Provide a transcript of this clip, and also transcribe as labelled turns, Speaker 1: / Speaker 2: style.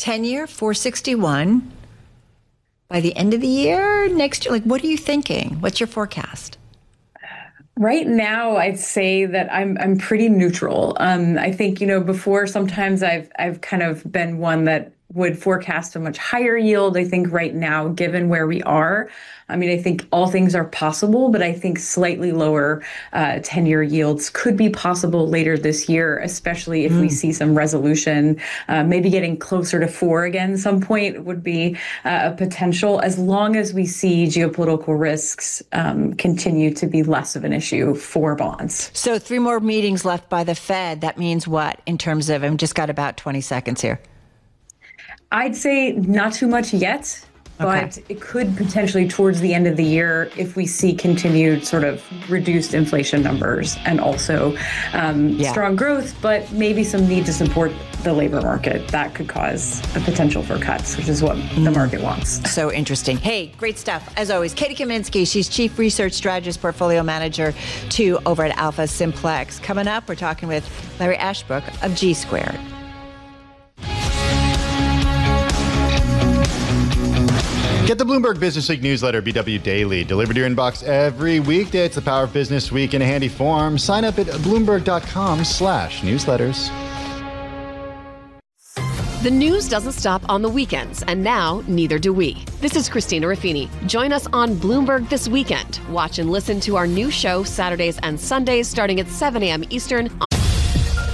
Speaker 1: 10-year, 461. By the end of the year, next year, like, what are you thinking? What's your forecast?
Speaker 2: Right now, I'd say that I'm pretty neutral. I think, before sometimes I've kind of been one that would forecast a much higher yield. I think right now, given where we are, I think all things are possible, but I think slightly lower 10-year yields could be possible later this year, especially if we see some resolution. Maybe getting closer to 4 again some point would be a potential, as long as we see geopolitical risks continue to be less of an issue for bonds.
Speaker 1: So 3 more meetings left by the Fed. That means what in terms of, I've just got about 20 seconds here.
Speaker 2: I'd say not too much yet, but it could potentially towards the end of the year if we see continued sort of reduced inflation numbers and also strong growth, but maybe some need to support the labor market. That could cause a potential for cuts, which is what the market wants.
Speaker 1: So interesting. Hey, great stuff. As always, Katie Kaminsky, she's Chief Research Strategist, Portfolio Manager over at Alpha Simplex. Coming up, we're talking with Larry Ashbrook of G Squared.
Speaker 3: Get the Bloomberg Business Week newsletter, BW Daily, delivered to your inbox every weekday. It's the power of Business Week in a handy form. Sign up at bloomberg.com/newsletters.
Speaker 4: The news doesn't stop on the weekends, and now neither do we. This is Christina Ruffini. Join us on Bloomberg This Weekend. Watch and listen to our new show Saturdays and Sundays starting at 7 a.m. Eastern